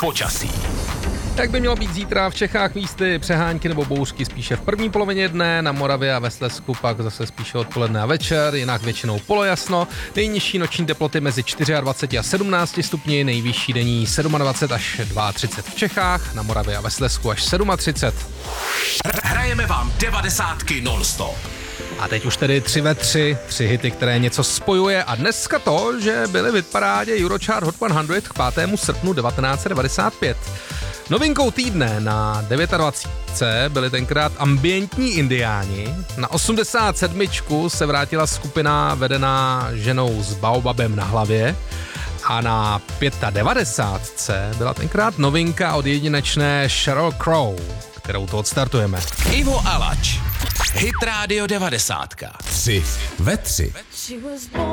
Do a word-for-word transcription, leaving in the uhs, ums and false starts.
počasí. Jak by mělo být zítra v Čechách místy přehánky nebo bouřky spíše v první polovině dne, na Moravě a ve Slezsku pak zase spíše odpoledne a večer, jinak většinou polojasno. Nejnižší noční teploty mezi dvacet čtyři a sedmnáct stupni, nejvyšší denní dvacet sedm až třicet dva v Čechách, na Moravě a ve Slezsku až třicet sedm. Hrajeme vám devadesátky non-stop. A teď už tedy tři ve tři, tři hity, které něco spojuje a dneska to, že byly v hitparádě Eurochart Hot sto k pátému srpnu devatenáct set devadesát pět. Novinkou týdne na dvacet devět byli tenkrát ambientní indiáni, na osmdesát sedm se vrátila skupina vedená ženou s baobabem na hlavě a na devadesát pět byla tenkrát novinka od jedinečné Sheryl Crow, kterou to odstartujeme. Ivo Alač, Hit Radio devadesátka. Tři ve tři.